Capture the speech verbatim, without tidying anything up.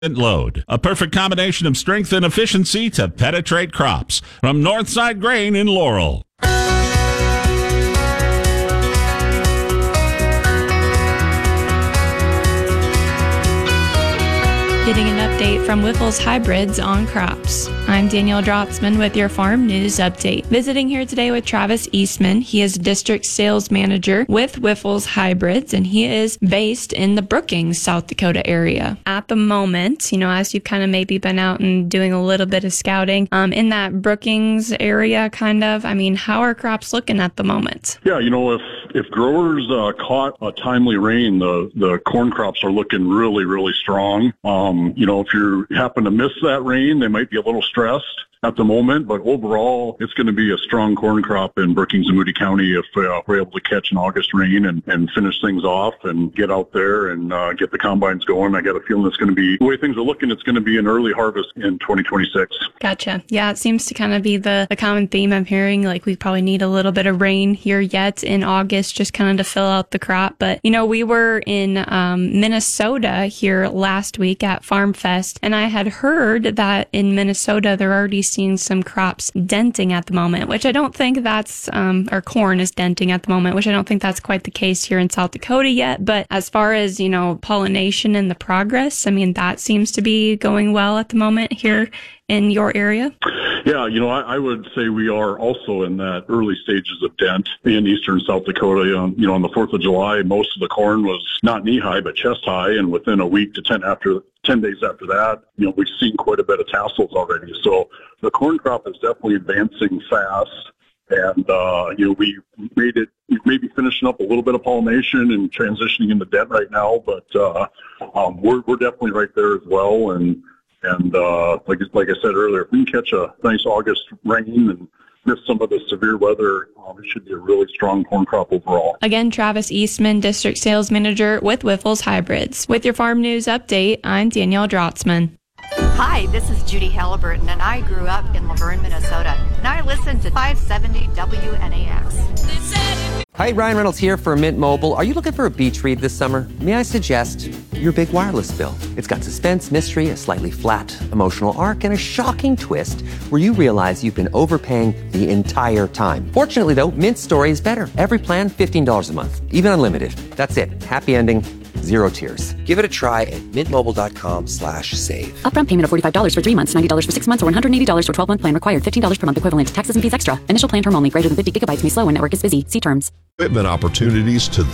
load. A perfect combination of strength and efficiency to penetrate crops. From Northside Grain in Laurel. Getting an update from Wyffels Hybrids on crops. I'm Danielle Drotzman with your Farm News Update. Visiting here today with Travis Eastman. He is District Sales Manager with Wyffels Hybrids, and he is based in the Brookings, South Dakota area. At the moment, you know, as you've kind of maybe been out and doing a little bit of scouting um, in that Brookings area, kind of, I mean, how are crops looking at the moment? Yeah, you know, if if growers uh, caught a timely rain, the, the corn crops are looking really, really strong. Um, you know, if you happen to miss that rain, they might be a little stressed at the moment, but overall, it's going to be a strong corn crop in Brookings and Moody County if uh, we're able to catch an August rain and, and finish things off and get out there and uh, get the combines going. I got a feeling it's going to be, the way things are looking, it's going to be an early harvest in twenty twenty-six. Gotcha. Yeah, it seems to kind of be the, the common theme I'm hearing. Like, we probably need a little bit of rain here yet in August, just kind of to fill out the crop. But, you know, we were in um, Minnesota here last week at Farm Fest, and I had heard that in Minnesota, they're already seeing some crops denting at the moment, which I don't think that's, um, or corn is denting at the moment, which I don't think that's quite the case here in South Dakota yet. But as far as, you know, pollination and the progress, I mean, that seems to be going well at the moment here in your area. Yeah, you know, I, I would say we are also in that early stages of dent in eastern South Dakota. You know, you know, on the fourth of July, most of the corn was not knee-high, but chest-high, and within a week to ten after ten days after that, you know, we've seen quite a bit of tassels already. So the corn crop is definitely advancing fast. And, uh, you know, we made it, we may be finishing up a little bit of pollination and transitioning into dent right now, but uh, um, we're, we're definitely right there as well. And, and uh, like, like I said earlier, if we can catch a nice August rain and miss some of the severe weather, um, it should be a really strong corn crop overall. Again, Travis Eastman, District Sales Manager with Wyffels Hybrids. With your Farm News Update, I'm Danielle Drotzman. Hi, this is Judy Halliburton, and I grew up in Laverne, Minnesota. And I listen to five seventy W N A X. Hi, Ryan Reynolds here for Mint Mobile. Are you looking for a beach read this summer? May I suggest your big wireless bill? It's got suspense, mystery, a slightly flat emotional arc, and a shocking twist where you realize you've been overpaying the entire time. Fortunately, though, Mint's story is better. Every plan, fifteen dollars a month, even unlimited. That's it. Happy ending. Zero tears. Give it a try at mintmobile.com slash save. Upfront payment of forty-five dollars for three months, ninety dollars for six months, or one hundred eighty dollars for twelve-month plan required. fifteen dollars per month equivalent. Taxes and fees extra. Initial plan term only. Greater than fifty gigabytes may slow when network is busy. See terms. Equipment opportunities to